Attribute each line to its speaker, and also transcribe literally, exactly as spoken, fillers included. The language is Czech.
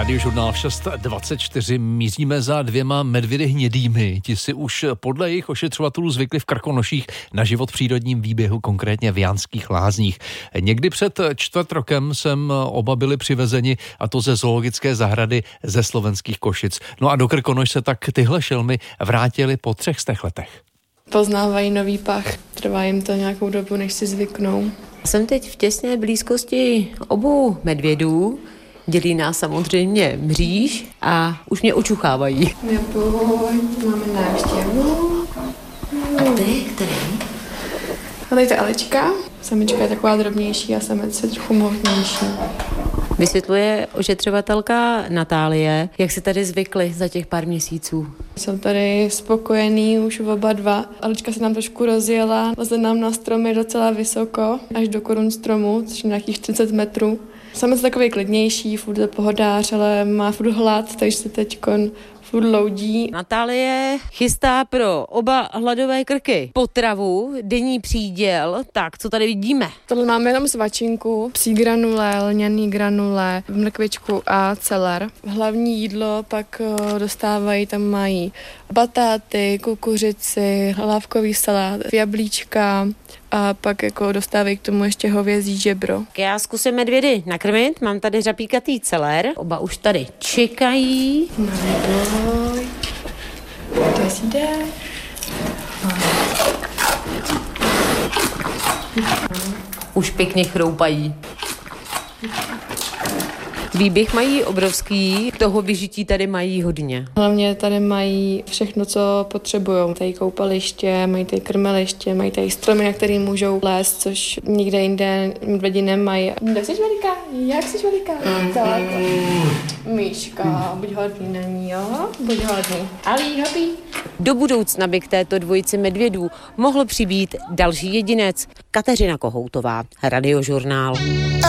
Speaker 1: Radiožurnál šest dvacet čtyři míříme za dvěma medvědy hnědými. Ti si už podle jejich ošetřovatelů zvykli v Krkonoších na život v přírodním výběhu, konkrétně v Janských Lázních. Někdy před čtvrt rokem sem oba byli přivezeni, a to ze zoologické zahrady ze slovenských Košic. No a do Krkonoš se tak tyhle šelmy vrátili po třech stech letech.
Speaker 2: Poznávají nový pach, trvá jim to nějakou dobu, než si zvyknou.
Speaker 3: Jsem teď v těsné blízkosti obou medvědů. Dělí nás samozřejmě mříž a už mě očuchávají.
Speaker 2: Neboj, máme návštěvu.
Speaker 3: A ty, který?
Speaker 2: A tady ta Elička. Samička je taková drobnější a samec je trochu mohutnější.
Speaker 3: Vysvětluje ošetřovatelka Natálie, jak se tady zvykli za těch pár měsíců.
Speaker 2: Jsou tady spokojení už oba dva. Elička se nám trošku rozjela, leze nám na stromy docela vysoko, až do korun stromu, což je nějakých třicet metrů. Samec je takový klidnější, furt je pohodář, ale má furt hlad, takže se teďkon furt loudí.
Speaker 3: Natálie chystá pro oba hladové krky potravu, denní příděl. Tak, co tady vidíme?
Speaker 2: Tohle máme jenom svačinku, psí granule, lňaný granule, mrkvičku a celer. Hlavní jídlo pak dostávají, tam mají batáty, kukuřici, hlávkový salát, jablíčka a pak jako dostávají k tomu ještě hovězí žebro.
Speaker 3: Já zkusím medvědy nakrmit, mám tady řapíkatý celer, oba už tady čekají.
Speaker 2: No neboj, to si jde.
Speaker 3: Už pěkně chroupají. Výběh mají obrovský, toho vyžití tady mají hodně.
Speaker 2: Hlavně tady mají všechno, co potřebují. Tady koupaliště, mají tady krmeliště, mají tady stromy, na který můžou lézt, což nikde jinde medvědi nemají. Jak jsi veliká? Jak jsi veliká? Tak. Míška, buď hodný na ní, jo? Buď hodný. Ali, hopí.
Speaker 3: Do budoucna by k této dvojici medvědů mohl přibýt další jedinec. Kateřina Kohoutová, Radiožurnál.